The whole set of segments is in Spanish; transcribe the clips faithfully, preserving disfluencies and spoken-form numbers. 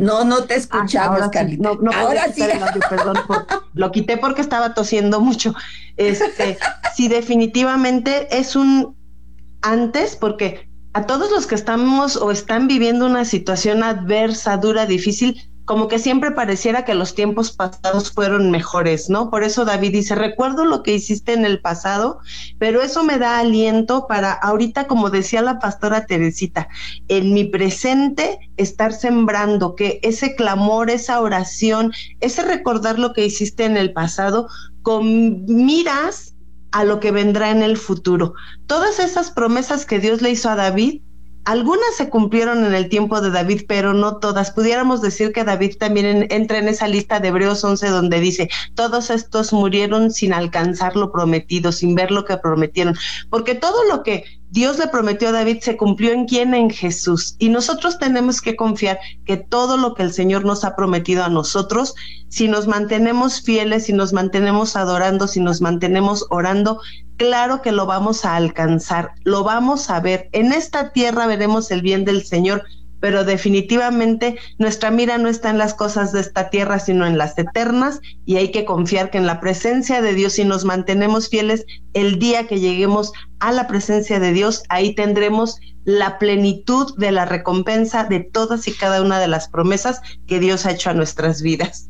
No, no te Ah, escuchamos, ahora sí, Carlita. no, no podía Ahora sí. quitar el audio, perdón, por- lo quité porque estaba tosiendo mucho. Este, sí, definitivamente es un antes, porque a todos los que estamos o están viviendo una situación adversa, dura, difícil, como que siempre pareciera que los tiempos pasados fueron mejores, ¿no? Por eso David dice, recuerdo lo que hiciste en el pasado, pero eso me da aliento para ahorita, como decía la pastora Teresita, en mi presente estar sembrando, que ese clamor, esa oración, ese recordar lo que hiciste en el pasado, con miras a lo que vendrá en el futuro. Todas esas promesas que Dios le hizo a David, algunas se cumplieron en el tiempo de David, pero no todas. Pudiéramos decir que David también en, entra en esa lista de Hebreos once donde dice, todos estos murieron sin alcanzar lo prometido, sin ver lo que prometieron, porque todo lo que Dios le prometió a David se cumplió en quién, en Jesús. Y nosotros tenemos que confiar que todo lo que el Señor nos ha prometido a nosotros, si nos mantenemos fieles, si nos mantenemos adorando, si nos mantenemos orando, claro que lo vamos a alcanzar, lo vamos a ver. En esta tierra veremos el bien del Señor, pero definitivamente nuestra mira no está en las cosas de esta tierra, sino en las eternas, y hay que confiar que en la presencia de Dios, si nos mantenemos fieles, el día que lleguemos a la presencia de Dios, ahí tendremos la plenitud de la recompensa de todas y cada una de las promesas que Dios ha hecho a nuestras vidas.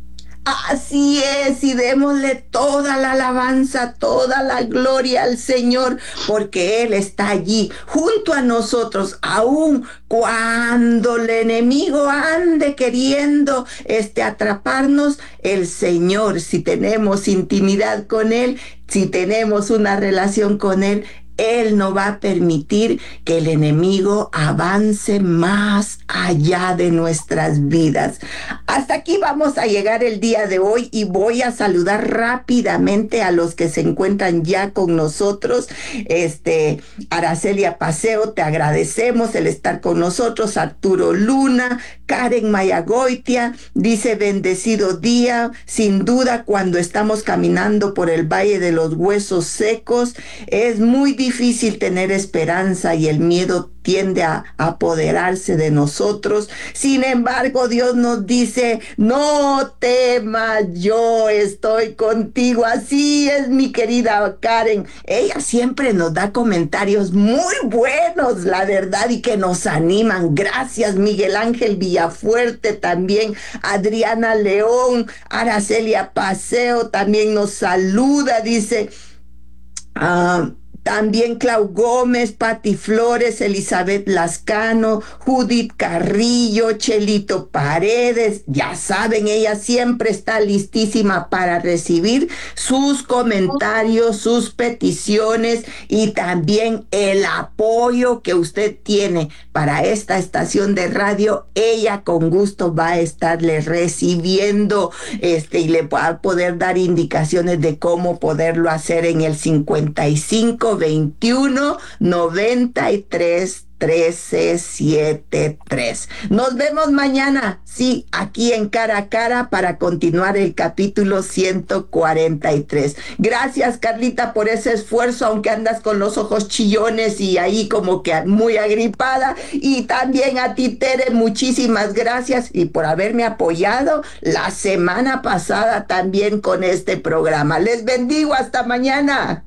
Así es, y démosle toda la alabanza, toda la gloria al Señor, porque Él está allí junto a nosotros, aun cuando el enemigo ande queriendo este, atraparnos. El Señor, si tenemos intimidad con Él, si tenemos una relación con Él, Él no va a permitir que el enemigo avance más allá de nuestras vidas. Hasta aquí vamos a llegar el día de hoy y voy a saludar rápidamente a los que se encuentran ya con nosotros. Este, Aracelia Paseo, te agradecemos el estar con nosotros. Arturo Luna, Karen Mayagoitia, dice bendecido día. Sin duda, cuando estamos caminando por el Valle de los Huesos Secos, es muy difícil tener esperanza y el miedo tiende a apoderarse de nosotros. Sin embargo, Dios nos dice, no temas, yo estoy contigo. Así es, mi querida Karen. Ella siempre nos da comentarios muy buenos, la verdad, y que nos animan. Gracias, Miguel Ángel Villafuerte, también Adriana León, Aracelia Paseo, también nos saluda, dice... Uh, También Clau Gómez, Pati Flores, Elizabeth Lascano, Judith Carrillo, Chelito Paredes. Ya saben, ella siempre está listísima para recibir sus comentarios, sus peticiones y también el apoyo que usted tiene para esta estación de radio. Ella con gusto va a estarle recibiendo este, y le va a poder dar indicaciones de cómo poderlo hacer en el cincuenta y cinco veintiuno noventa y tres trece setenta y tres. Nos vemos mañana, sí, aquí en Cara a Cara para continuar el capítulo ciento cuarenta y tres. Gracias, Carlita, por ese esfuerzo, aunque andas con los ojos chillones y ahí como que muy agripada. Y también a ti, Tere, muchísimas gracias y por haberme apoyado la semana pasada también con este programa. Les bendigo, hasta mañana.